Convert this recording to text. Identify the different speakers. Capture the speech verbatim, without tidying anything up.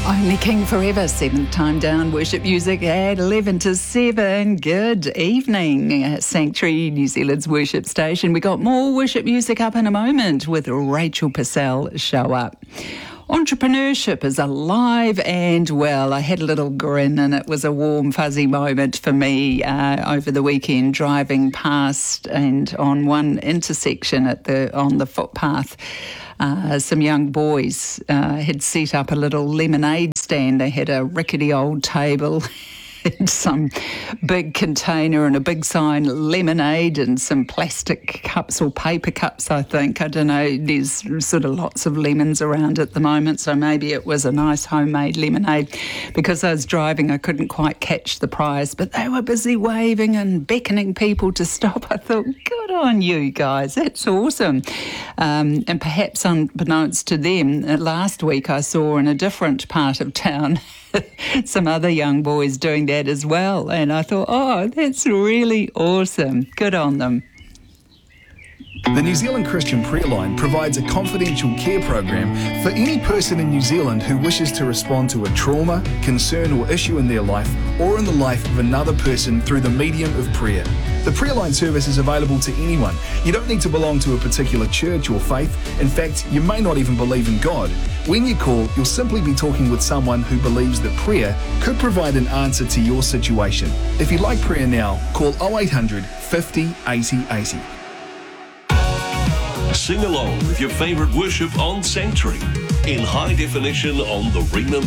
Speaker 1: Only King Forever, seventh time down. Worship music at eleven to seven. Good evening, Sanctuary, New Zealand's worship station. We got more worship music up in a moment with Rachel Purcell show up. Entrepreneurship is alive and well. I had a little grin and it was a warm, fuzzy moment for me uh, over the weekend, driving past and on one intersection at the on the footpath. Uh, some young boys uh, had set up a little lemonade stand. They had a rickety old table and some big container and a big sign, lemonade, and some plastic cups or paper cups, I think. I don't know, there's sort of lots of lemons around at the moment, so maybe it was a nice homemade lemonade. Because I was driving, I couldn't quite catch the prize, but they were busy waving and beckoning people to stop. I thought, good on you guys, that's awesome. Um, and perhaps unbeknownst to them, uh, last week I saw in a different part of town some other young boys doing that as well. And I thought, oh, that's really awesome. Good on them.
Speaker 2: The New Zealand Christian Prayer Line provides a confidential care program for any person in New Zealand who wishes to respond to a trauma, concern or issue in their life or in the life of another person through the medium of prayer. The Prayer Line service is available to anyone. You don't need to belong to a particular church or faith. In fact, you may not even believe in God. When you call, you'll simply be talking with someone who believes that prayer could provide an answer to your situation. If you'd like prayer now, call oh eight hundred, fifty, eighty, eighty.
Speaker 3: Sing along with your favourite worship on Sanctuary in high definition on the Ringman